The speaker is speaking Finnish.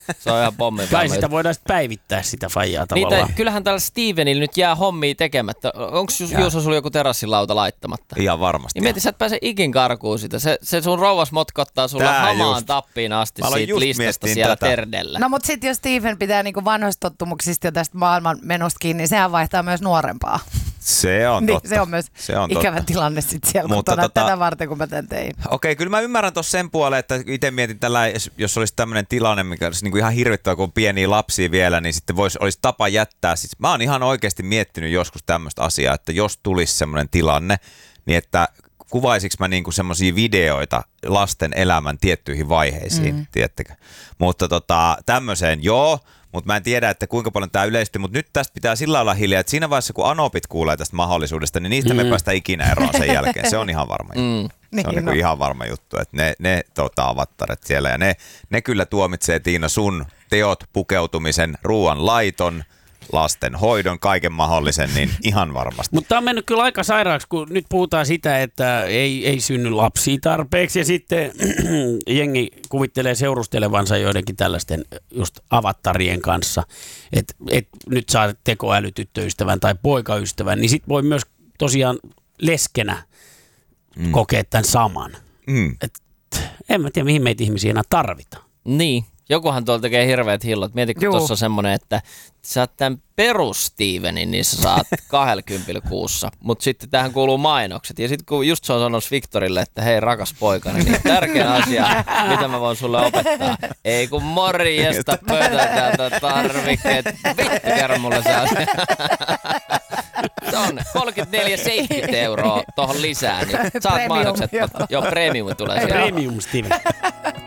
Se on ihan pommi. Kai sitä voidaan sitten päivittää sitä faijaa tavallaan. Kyllähän tällä Stevenillä nyt jää hommia tekemättä. Onko Juuso sulla joku terassilauta laittamatta? Ihan varmasti. Niin mieti, sä et pääse ikin karkuun sitä. Se sun rouvas motkottaa sulla hamaan tappiin asti siitä listasta siellä terdellä. No mut sit jos Steven pitää niinku vanhoista tottumuksista ja tästä maailman menosta kiinni, niin sehän vaihtaa myös nuorempaa. Se on totta. Se on myös ikävä tilanne sit siellä, mutta tätä varten kun mä tän tein. Okei, kyllä mä ymmärrän tuossa sen puoleen, että itse mietin tällä, jos olisi tämmöinen tilanne, mikä olisi niinku ihan hirvittävä, kun on pieniä lapsia vielä, niin sitten olisi tapa jättää. Siis mä oon ihan oikeasti miettinyt joskus tämmöistä asiaa, että jos tulisi semmoinen tilanne, niin että kuvaisinko mä niinku semmoisia videoita lasten elämän tiettyihin vaiheisiin, tiedättekö? Mutta tämmöiseen joo. Mutta mä en tiedä, että kuinka paljon tämä yleistyy, mutta nyt tästä pitää sillä lailla hiljaa, että siinä vaiheessa kun anopit kuulee tästä mahdollisuudesta, niin niistä me päästään ikinä eroon sen jälkeen. Se on ihan varma juttu. Se on niinku ihan varma juttu, että ne avattaret siellä ja ne kyllä tuomitsee, Tiina, sun teot, pukeutumisen, ruoan laiton, lasten hoidon, kaiken mahdollisen, niin ihan varmasti. Mutta tämä on mennyt kyllä aika sairaaksi, kun nyt puhutaan sitä, että ei synny lapsia tarpeeksi ja sitten jengi kuvittelee seurustelevansa joidenkin tällaisten just avattarien kanssa, että nyt saa tekoälytyttöystävän tai poikaystävän, niin sitten voi myös tosiaan leskenä kokea tämän saman. En mä tiedä, mihin meitä ihmisiä enää tarvitaan. Niin. Jokuhan tuolla tekee hirveät hillot. Mieti, kun tuossa on semmoinen, että sä saat tämän perus Stevenin, niin sä saat 20 kuussa. Mutta sitten tähän kuuluu mainokset. Ja sitten kun just se on sanonut Victorille, että hei rakas poikani, niin tärkeä asia, mitä mä voin sulle opettaa. Ei kun morjesta pöytältä tarvikkeet. Vittu kerro mulle se asia. Se on 34,70 € tohon lisää, niin saat mainokset. Joo, premium tulee siellä. Premium Steven.